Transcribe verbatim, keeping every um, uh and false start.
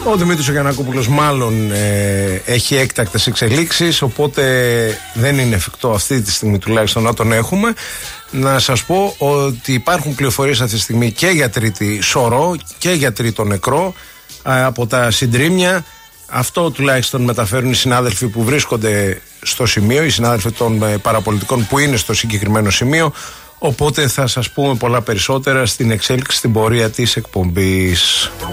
Ο Δημήτρης ο Γιαννακόπουλος μάλλον ε, έχει έκτακτες εξελίξεις, οπότε δεν είναι εφικτό αυτή τη στιγμή τουλάχιστον να τον έχουμε. Να σας πω ότι υπάρχουν πληροφορίες αυτή τη στιγμή και για τρίτη σωρό και για τρίτο νεκρό ε, από τα συντρίμμια. Αυτό τουλάχιστον μεταφέρουν οι συνάδελφοι που βρίσκονται στο σημείο, οι συνάδελφοι των ε, παραπολιτικών που είναι στο συγκεκριμένο σημείο. Οπότε θα σας πούμε πολλά περισσότερα στην εξέλιξη, στην πορεία της εκπομπής.